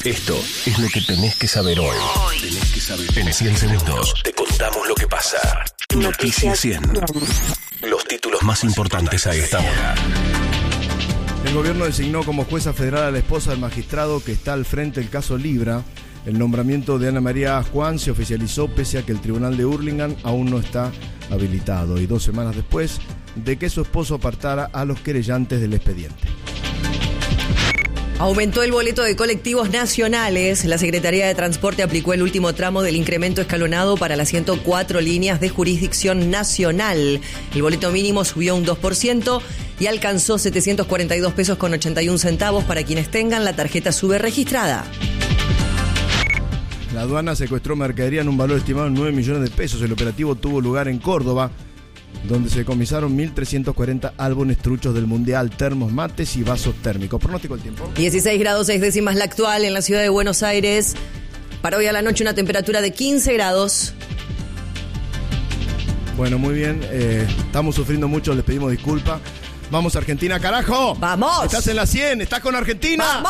Esto es lo que tenés que saber hoy. En 100 segundos te contamos lo que pasa. Noticias 100. Los títulos más importantes a esta hora. El gobierno designó como jueza federal a la esposa del magistrado que está al frente del caso Libra. El nombramiento de Ana María Juan se oficializó pese a que el tribunal de Hurlingham aún no está habilitado y 2 semanas después de que su esposo apartara a los querellantes del expediente. Aumentó el boleto de colectivos nacionales. La Secretaría de Transporte aplicó el último tramo del incremento escalonado para las 104 líneas de jurisdicción nacional. El boleto mínimo subió un 2% y alcanzó 742 pesos con 81 centavos para quienes tengan la tarjeta SUBE registrada. La aduana secuestró mercadería en un valor estimado en 9 millones de pesos. El operativo tuvo lugar en Córdoba, donde se decomisaron 1.340 álbumes truchos del Mundial, termos, mates y vasos térmicos. Pronóstico del tiempo. 16 grados 6 décimas la actual en la ciudad de Buenos Aires. Para hoy a la noche una temperatura de 15 grados. Bueno, muy bien. Estamos sufriendo mucho, les pedimos disculpas. Vamos Argentina, carajo. ¡Vamos! Estás en la 100, estás con Argentina. ¡Vamos!